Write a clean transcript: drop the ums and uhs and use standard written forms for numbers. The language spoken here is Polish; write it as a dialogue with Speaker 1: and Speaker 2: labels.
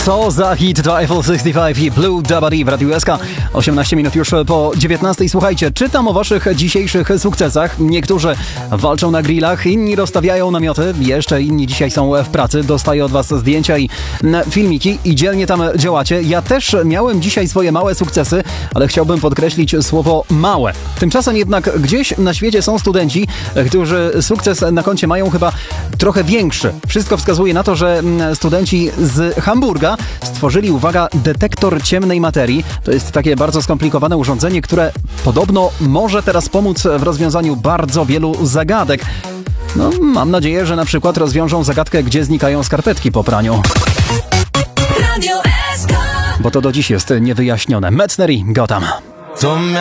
Speaker 1: Co za hit to Eiffel 65 i Blue Dabba Dee w Radiu SK. 18 minut już po 19. Słuchajcie, czytam o waszych dzisiejszych sukcesach. Niektórzy walczą na grillach, inni rozstawiają namioty, jeszcze inni dzisiaj są w pracy. Dostaję od was zdjęcia i filmiki i dzielnie tam działacie. Ja też miałem dzisiaj swoje małe sukcesy, ale chciałbym podkreślić słowo małe. Tymczasem jednak gdzieś na świecie są studenci, którzy sukces na koncie mają chyba trochę większy. Wszystko wskazuje na to, że studenci z Hamburga stworzyli, uwaga, detektor ciemnej materii. To jest takie bardzo skomplikowane urządzenie, które podobno może teraz pomóc w rozwiązaniu bardzo wielu zagadek. No, mam nadzieję, że na przykład rozwiążą zagadkę, gdzie znikają skarpetki po praniu. Bo to do dziś jest niewyjaśnione. Metzner i Gotham.